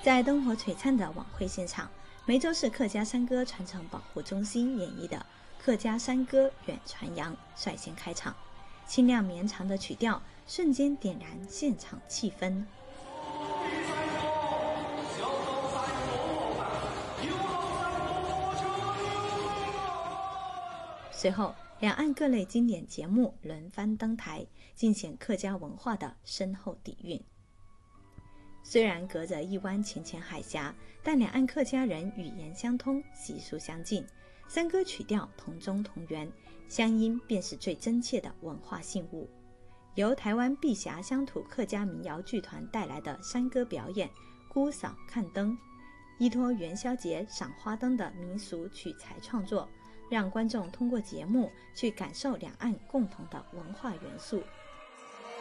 在灯火璀璨的晚会现场，梅州市客家山歌传承保护中心演绎的客家山歌远传扬率先开场，清亮绵长的曲调瞬间点燃现场气氛。随后，两岸各类经典节目轮番登台，尽显客家文化的深厚底蕴。虽然隔着一湾浅浅海峡，但两岸客家人语言相通，习俗相近，山歌曲调同宗同源，乡音便是最真切的文化信物。由台湾碧霞乡土客家民谣剧团带来的山歌表演《姑嫂看灯》，依托元宵节赏花灯的民俗取材创作，让观众通过节目去感受两岸共同的文化元素，